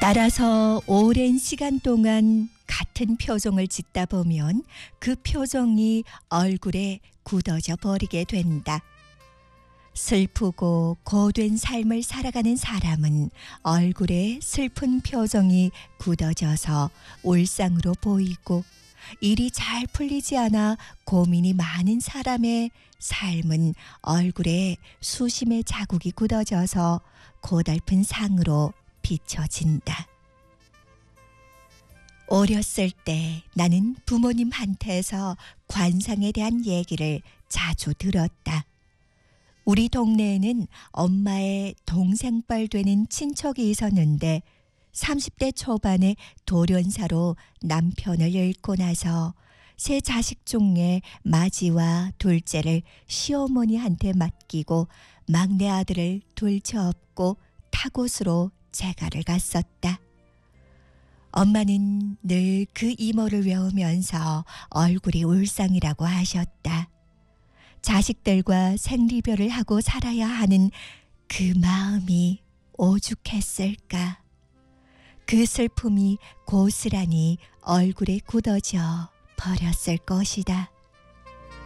따라서 오랜 시간 동안 같은 표정을 짓다 보면 그 표정이 얼굴에 굳어져 버리게 된다. 슬프고 고된 삶을 살아가는 사람은 얼굴에 슬픈 표정이 굳어져서 울상으로 보이고, 일이 잘 풀리지 않아 고민이 많은 사람의 삶은 얼굴에 수심의 자국이 굳어져서 고달픈 상으로 비춰진다. 어렸을 때 나는 부모님한테서 관상에 대한 얘기를 자주 들었다. 우리 동네에는 엄마의 동생뻘 되는 친척이 있었는데 30대 초반에 돌연사로 남편을 잃고 나서 세 자식 중에 마지와 둘째를 시어머니한테 맡기고 막내 아들을 둘째 업고 타곳으로 재가를 갔었다. 엄마는 늘 그 이모를 외우면서 얼굴이 울상이라고 하셨다. 자식들과 생리별을 하고 살아야 하는 그 마음이 오죽했을까. 그 슬픔이 고스란히 얼굴에 굳어져 버렸을 것이다.